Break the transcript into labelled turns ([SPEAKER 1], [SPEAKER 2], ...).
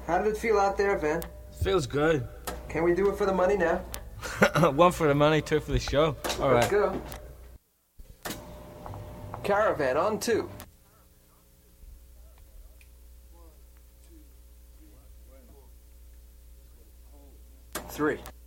[SPEAKER 1] How did it feel out there, Van?
[SPEAKER 2] Feels good.
[SPEAKER 1] Can we do it for the money now?
[SPEAKER 2] One for the money, two for the show. All right.
[SPEAKER 1] Let's go. Caravan on 2. Three.